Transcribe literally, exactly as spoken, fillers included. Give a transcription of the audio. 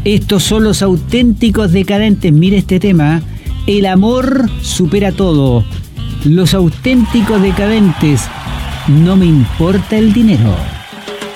Estos son los auténticos decadentes. Mire este tema. El amor supera todo. Los auténticos decadentes. No me importa el dinero.